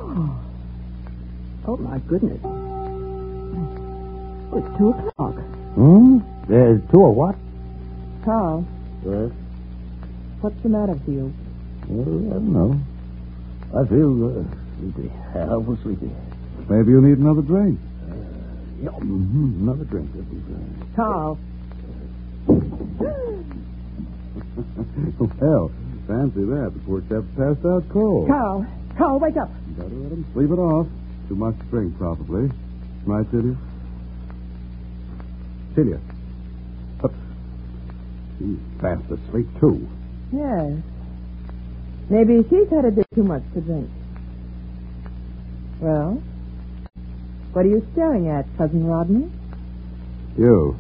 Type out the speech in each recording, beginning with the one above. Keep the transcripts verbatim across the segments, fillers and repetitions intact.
Oh. Oh, my goodness. Oh, it's two o'clock. Hmm? There's two or what? Carl, Yes? what's the matter with you? Well, I don't know. I feel uh, sleepy. Awful sleepy. Maybe you need another drink. Uh, yeah, mm-hmm. Another drink. That'd be good. Carl. Well, fancy that. The poor chap's passed out cold. Carl. Carl, wake up. Better let him sleep it off. Too much drink, probably. Right, Celia? Celia. Up. She's fast asleep, too. Yes. Maybe she's had a bit too much to drink. Well, what are you staring at, Cousin Rodney? You.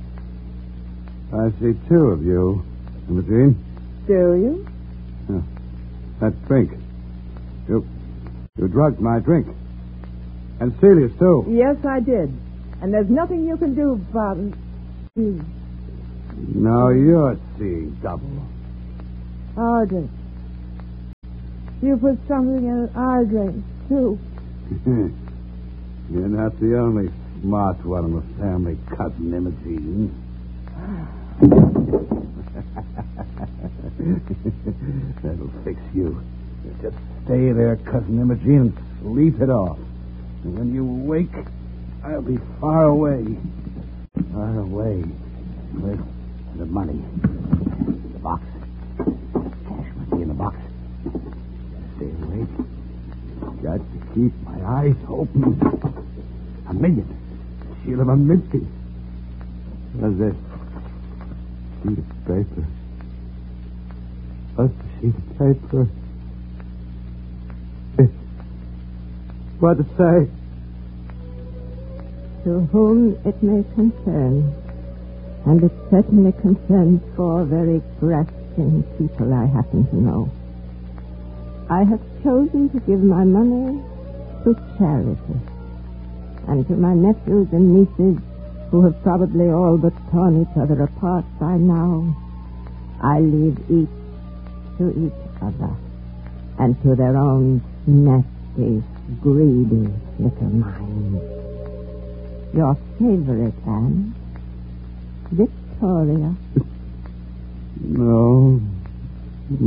I see two of you, Imogene. Do you? Yeah. That drink. You, you drugged my drink. And Celia's, too. Yes, I did. And there's nothing you can do about it. You. No, you're seeing double. Our drink. You put something in our drink, too. You're not the only smart one in the family, Cousin Imogene. That'll fix you. Just stay there, Cousin Imogene, and sleep it off. And when you wake, I'll be far away. Far away. With the money. The box. Cash must be in the box. Stay awake. Got to keep my eyes open. A million. She'll have a minty. What's this? Sheet of paper. What's the sheet of paper? What to say? To whom it may concern. And it certainly concerns four very grasping people I happen to know. I have chosen to give my money to charity. And to my nephews and nieces, who have probably all but torn each other apart by now, I leave each to each other, and to their own nasty, greedy little minds. Your favorite, Anne, Victoria. No.